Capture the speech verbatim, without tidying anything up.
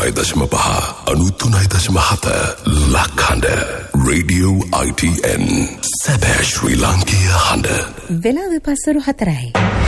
අනූතුනයි දශම පහ අනූතුනයි දශම හත ලක්හඬ රේඩියෝ I T N සැබෑ ශ්‍රී ලාංකීය හඬ වෙලාව පස්වරු හතරයි.